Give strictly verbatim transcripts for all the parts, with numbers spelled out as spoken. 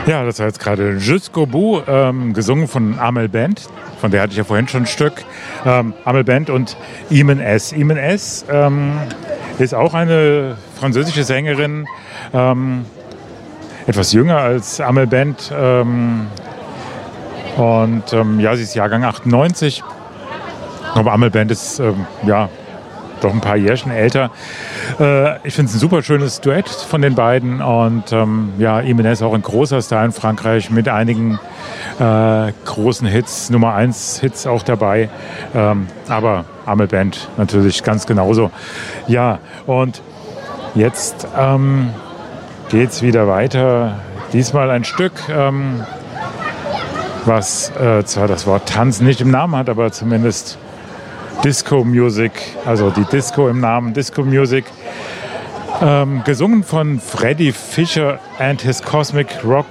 Ja, das war jetzt gerade Jusqu'au bout, ähm, gesungen von Amel Bent. Von der hatte ich ja vorhin schon ein Stück. Ähm, Amel Bent und Imen S. Imen S. Ähm, ist auch eine französische Sängerin, ähm, etwas jünger als Amel Bent. Ähm, und ähm, ja, sie ist Jahrgang achtundneunzig. Aber Amel Bent ist ähm, ja doch ein paar Jährchen älter. Äh, ich finde es ein super schönes Duett von den beiden. Und ähm, ja, Imen S. auch ein großer Star in Frankreich mit einigen äh, großen Hits, Nummer eins Hits auch dabei. Ähm, aber Amel Bent natürlich ganz genauso. Ja, und jetzt ähm, geht es wieder weiter. Diesmal ein Stück, ähm, was äh, zwar das Wort Tanzen nicht im Namen hat, aber zumindest Disco Music, also die Disco im Namen, Disco Music, ähm, gesungen von Freddie Fisher and his Cosmic Rock.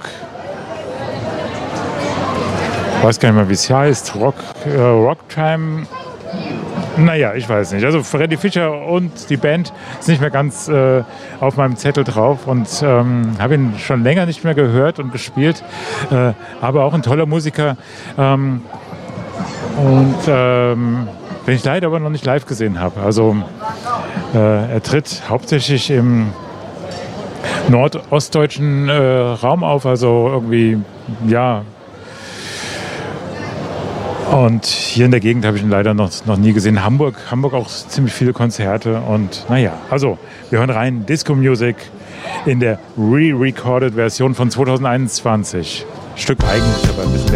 Ich weiß gar nicht mehr, wie es heißt. Rock, äh, Rocktime. Naja, ich weiß nicht. Also Freddie Fisher und die Band ist nicht mehr ganz äh, auf meinem Zettel drauf und ähm, habe ihn schon länger nicht mehr gehört und gespielt. Äh, aber auch ein toller Musiker. Ähm, und ähm, den ich leider aber noch nicht live gesehen habe. Also äh, er tritt hauptsächlich im nordostdeutschen äh, Raum auf, also irgendwie, ja. Und hier in der Gegend habe ich ihn leider noch, noch nie gesehen. Hamburg, Hamburg auch ziemlich viele Konzerte und naja, also wir hören rein Disco Music in der re-recorded Version von zweitausendeinundzwanzig. Stück eigentlich, aber ein bisschen